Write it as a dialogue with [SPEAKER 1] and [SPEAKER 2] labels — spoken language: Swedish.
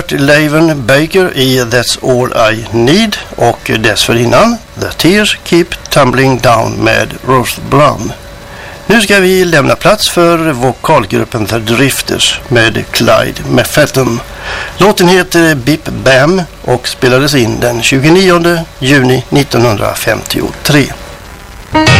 [SPEAKER 1] hört Laven Baker i That's All I Need och dessförinnan The Tears Keep Tumbling Down med Rose Brown. Nu ska vi lämna plats för vokalgruppen The Drifters med Clyde McFadden. Låten heter Bip Bam och spelades in den 29 juni 1953.